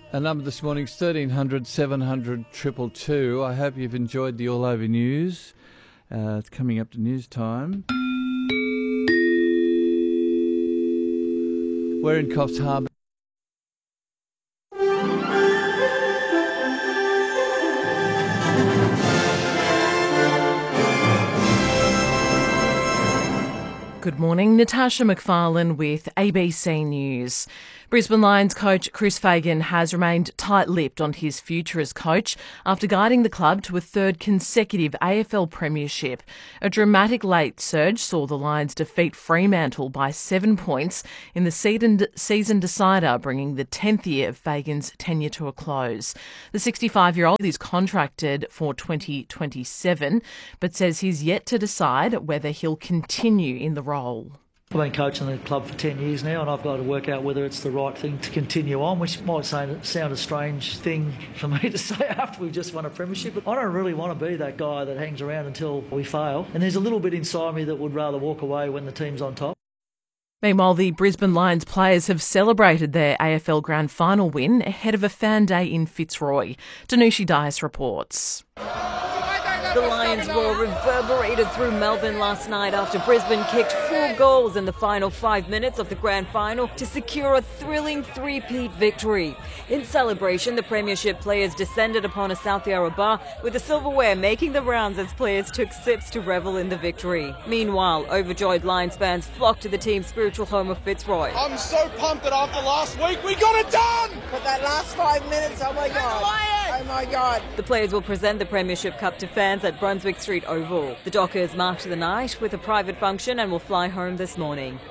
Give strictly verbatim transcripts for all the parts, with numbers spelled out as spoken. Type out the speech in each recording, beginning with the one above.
Our number this morning is thirteen hundred, seven hundred, two two two. I hope you've enjoyed the All Over News. Uh, it's coming up to news time. We're in Coffs Harbour. Good morning, Natasha McFarlane with A B C News. Brisbane Lions coach Chris Fagan has remained tight-lipped on his future as coach after guiding the club to a third consecutive A F L premiership. A dramatic late surge saw the Lions defeat Fremantle by seven points in the season decider, bringing the tenth year of Fagan's tenure to a close. The sixty-five-year-old is contracted for twenty twenty-seven, but says he's yet to decide whether he'll continue in the role. I've been coaching the club for ten years now, and I've got to work out whether it's the right thing to continue on, which might sound a strange thing for me to say after we've just won a premiership, but I don't really want to be that guy that hangs around until we fail. And there's a little bit inside me that would rather walk away when the team's on top. Meanwhile, the Brisbane Lions players have celebrated their A F L Grand Final win ahead of a fan day in Fitzroy. Danushi Dias reports. The Lions' roar reverberated through Melbourne last night after Brisbane kicked four goals in the final five minutes of the grand final to secure a thrilling three-peat victory. In celebration, the premiership players descended upon a South Yarra bar, with the silverware making the rounds as players took sips to revel in the victory. Meanwhile, overjoyed Lions fans flocked to the team's spiritual home of Fitzroy. I'm so pumped that after last week, we got it done! But that last five minutes, oh my God. Oh my God. The players will present the Premiership Cup to fans at Brunswick Street Oval. The Dockers marked the night with a private function and will fly home this morning.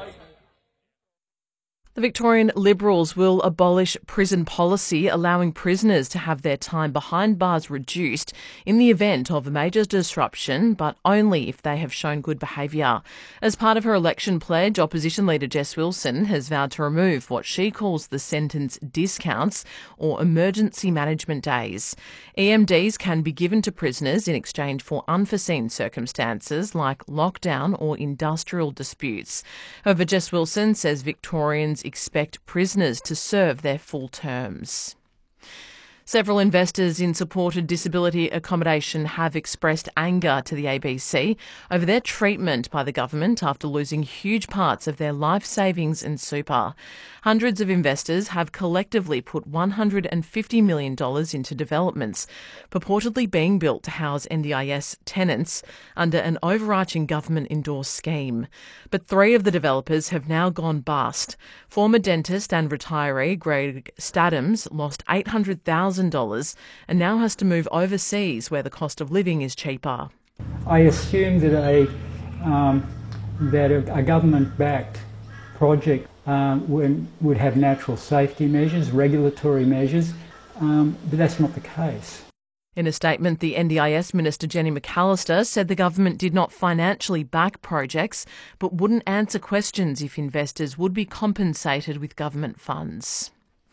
The Victorian Liberals will abolish prison policy, allowing prisoners to have their time behind bars reduced in the event of a major disruption, but only if they have shown good behaviour. As part of her election pledge, Opposition Leader Jess Wilson has vowed to remove what she calls the sentence discounts or emergency management days. E M Ds can be given to prisoners in exchange for unforeseen circumstances like lockdown or industrial disputes. However, Jess Wilson says Victorians expect prisoners to serve their full terms. Several investors in supported disability accommodation have expressed anger to the A B C over their treatment by the government after losing huge parts of their life savings and super. Hundreds of investors have collectively put one hundred fifty million dollars into developments, purportedly being built to house N D I S tenants under an overarching government-endorsed scheme. But three of the developers have now gone bust. Former dentist and retiree Greg Stadhams lost eight hundred thousand dollars and now has to move overseas where the cost of living is cheaper. I assume that a um, that a, a government-backed project um, would, would have natural safety measures, regulatory measures, um, but that's not the case. In a statement, the N D I S Minister Jenny McAllister said the government did not financially back projects but wouldn't answer questions if investors would be compensated with government funds.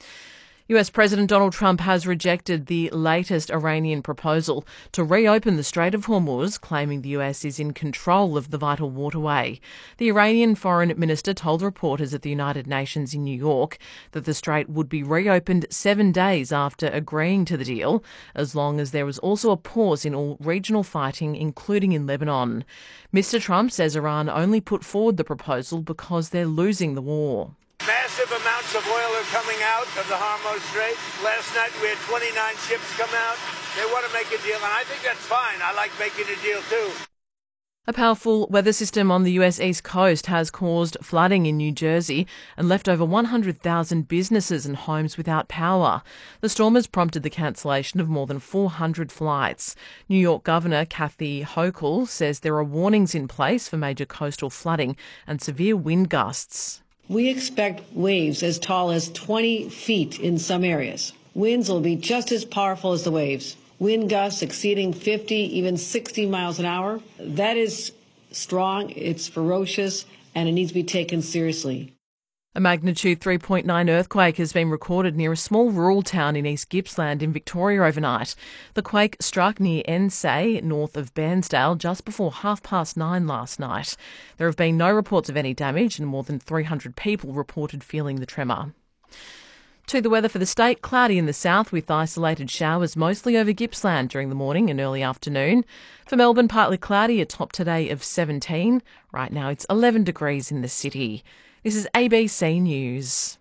U S President Donald Trump has rejected the latest Iranian proposal to reopen the Strait of Hormuz, claiming the U S is in control of the vital waterway. The Iranian foreign minister told reporters at the United Nations in New York that the strait would be reopened seven days after agreeing to the deal, as long as there was also a pause in all regional fighting, including in Lebanon. Mister Trump says Iran only put forward the proposal because they're losing the war. Massive amounts of oil are coming out of the Hormuz Strait. Last night we had twenty-nine ships come out. They want to make a deal, and I think that's fine. I like making a deal too. A powerful weather system on the U S East Coast has caused flooding in New Jersey and left over one hundred thousand businesses and homes without power. The storm has prompted the cancellation of more than four hundred flights. New York Governor Kathy Hochul says there are warnings in place for major coastal flooding and severe wind gusts. We expect waves as tall as twenty feet in some areas. Winds will be just as powerful as the waves. Wind gusts exceeding fifty, even sixty miles an hour. That is strong, it's ferocious, and it needs to be taken seriously. A magnitude three point nine earthquake has been recorded near a small rural town in East Gippsland in Victoria overnight. The quake struck near Ensay, north of Bairnsdale, just before half past nine last night. There have been no reports of any damage and more than three hundred people reported feeling the tremor. To the weather for the state, cloudy in the south with isolated showers mostly over Gippsland during the morning and early afternoon. For Melbourne, partly cloudy, a top today of seventeen. Right now it's eleven degrees in the city. This is A B C News.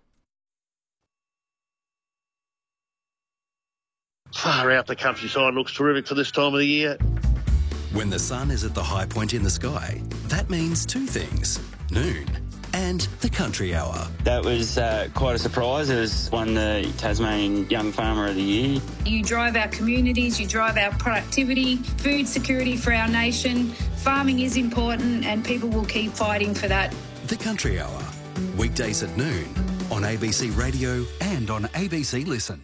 Far out, the countryside looks terrific for this time of the year. When the sun is at the high point in the sky, that means two things: noon and the country hour. That was uh, quite a surprise. It was won the Tasmanian Young Farmer of the Year. You drive our communities, you drive our productivity, food security for our nation. Farming is important and people will keep fighting for that. The country hour, weekdays at noon on A B C Radio and on A B C Listen.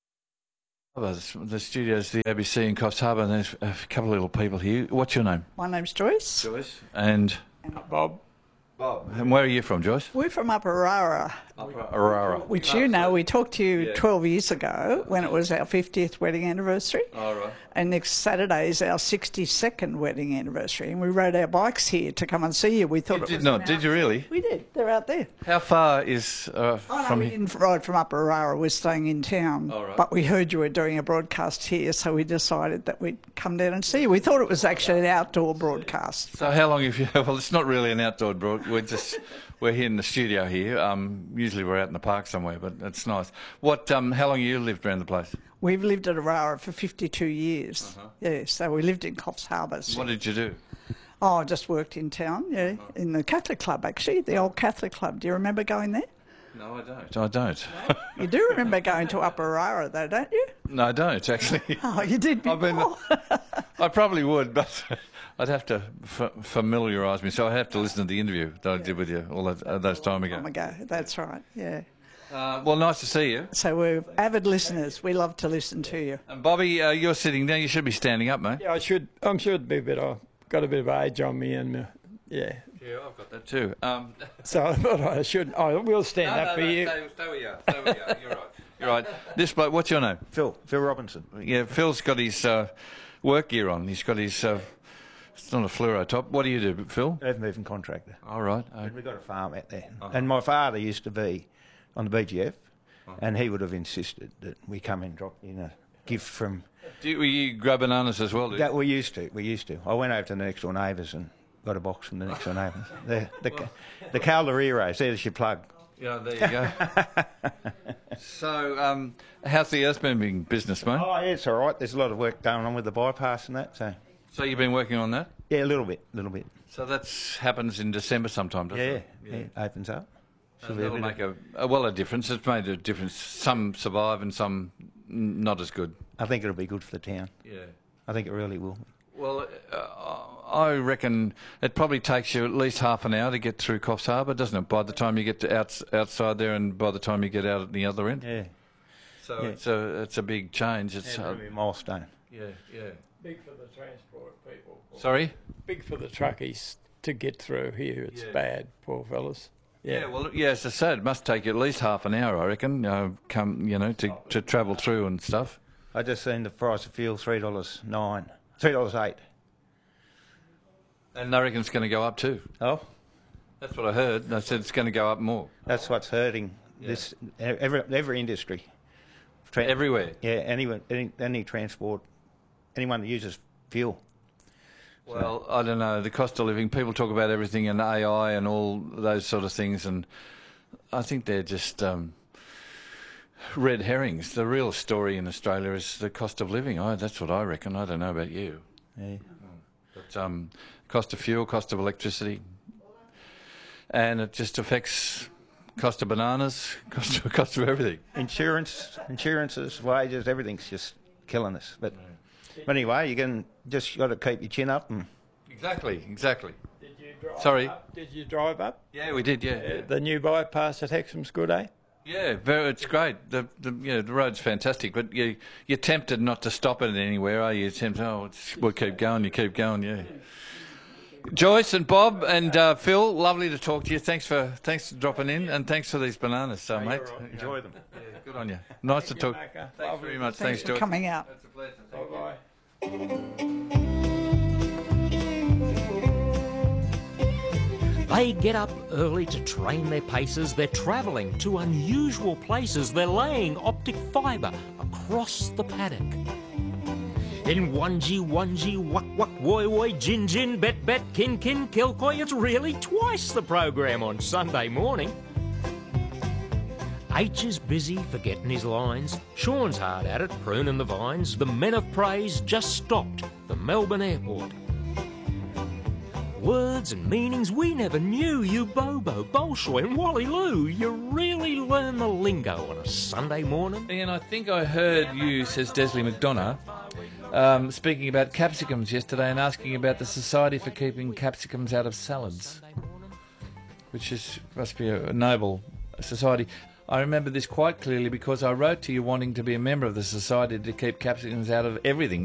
The studio's the A B C in Coffs Harbour, and there's a couple of little people here. What's your name? My name's Joyce. Joyce. And? And Bob. Bob. And where are you from, Joyce? We're from Upper Arara. Upper Arara. Which you know, we talked to you yeah. twelve years ago when it was our fiftieth wedding anniversary. Oh, right. And next Saturday is our sixty-second wedding anniversary. And we rode our bikes here to come and see you. We thought you it did was not, did you really? We did. They're out there. How far is uh, oh, no, from we here? didn't ride from Upper Arara. We're staying in town. Oh, right. But we heard you were doing a broadcast here, so we decided that we'd come down and see you. We thought it was actually an outdoor broadcast. So how long have you... Well, it's not really an outdoor broad. We're just... We're here in the studio here. Um, usually we're out in the park somewhere, but it's nice. What? Um, how long have you lived around the place? We've lived at Arara for fifty-two years. Uh-huh. Yeah, so we lived in Coffs Harbour. What did you do? Oh, I just worked in town, yeah, uh-huh. in the Catholic Club, actually, the old Catholic Club. Do you remember going there? No, I don't. I don't. You do remember going to Upper Arara, though, don't you? No, I don't, actually. Oh, you did before. I've been, I probably would, but I'd have to f- familiarise me, so I'd have to listen to the interview that I yeah. did with you all that, uh, those time ago. Time ago, that's right, yeah. Uh, well, nice to see you. So we're avid listeners. We love to listen to you. And Bobby, uh, you're sitting down. You should be standing up, mate. Yeah, I should. I'm sure it'd be a bit. I've got a bit of age on me, and uh, yeah. Yeah, I've got that too. Um, so I thought I should. I will stand no, up no, for no, you. Stay, stay where you are. Stay where you are. You're right. You're right. This bloke, what's your name? Phil. Phil Robinson. Yeah, Phil's got his uh, work gear on. He's got his. Uh, it's not a fluoro top. What do you do, Phil? Earth moving contractor. All right. Okay. We've got a farm out there, uh-huh. and my father used to be on the B G F, uh-huh. and he would have insisted that we come and drop in a gift from. Do you, you grow bananas as well? Do you? That we used to. We used to. I went over to the next door neighbours and got a box from the next door neighbours. the the, well, the Caldereros. There's your plug. Yeah, there you go. So, um, how's the earth moving business, mate? Oh, yeah, it's all right. There's a lot of work going on with the bypass and that. So, so you've been working on that? Yeah, a little bit, a little bit. So that happens in December sometime, doesn't yeah, it? Yeah, yeah, it opens up. So that'll make a, a well a difference. It's made a difference. Some survive and some not as good. I think it'll be good for the town. Yeah, I think it really will. Well, uh, I reckon it probably takes you at least half an hour to get through Coffs Harbour, doesn't it? By the time you get to outs, outside there, and by the time you get out at the other end. Yeah. So yeah. it's a it's a big change. It's yeah, a milestone. Yeah, yeah. Big for the transport people. Sorry. Big for the truckies to get through here. It's yeah. bad, poor fellas. Yeah. yeah, well, yeah, as I said, it must take you at least half an hour, I reckon, uh, come, you know, to, to travel through and stuff. I just seen the price of fuel, three dollars nine, three dollars eight. And I reckon it's going to go up too. Oh? That's what I heard. I said it's going to go up more. That's what's hurting yeah. this every, every industry. Tra- Everywhere? Yeah, anyone, any, any transport, anyone that uses fuel. Well, I don't know, the cost of living, people talk about everything and A I and all those sort of things, and I think they're just um, red herrings. The real story in Australia is the cost of living. I, that's what I reckon. I don't know about you. Yeah. But um, cost of fuel, cost of electricity, and it just affects cost of bananas, cost of, cost of everything. Insurance, insurances, wages, everything's just killing us. But... But anyway, you can just got to keep your chin up and. Exactly, exactly. Did you drive Sorry. Up? Did you drive up? Yeah, we did. Yeah. Uh, the new bypass at Hexham's good, eh? Yeah, very, it's great. The the yeah, the road's fantastic, but you you're tempted not to stop it anywhere, are you? You're tempted. Oh, it's, we'll keep going. You keep going. Yeah. Joyce and Bob and uh, Phil, lovely to talk to you. Thanks for thanks for dropping in, and thanks for these bananas, uh, mate. Right. Enjoy them. Yeah, good on you. Nice Thank to you, talk. Macca. Thanks Lovely. very much. Thanks, Thanks, for Joyce. coming out. That's a pleasure. Bye bye. They get up early to train their paces. They're travelling to unusual places. They're laying optic fibre across the paddock. In onesie, onesie, wuck, wuck, woy, woy, gin, gin, bet, bet, kin, kin, kilcoy, it's really twice the program on Sunday morning. H is busy forgetting his lines. Sean's hard at it, pruning the vines. The men of praise just stopped the Melbourne airport. Words and meanings we never knew. You Bobo, Bolshoi and Wally Lou. You really learn the lingo on a Sunday morning. And I think I heard you, says Desley McDonough, um, speaking about capsicums yesterday and asking about the Society for Keeping Capsicums Out of Salads, which is must be a, a noble society. I remember this quite clearly because I wrote to you wanting to be a member of the society to keep capsicums out of everything.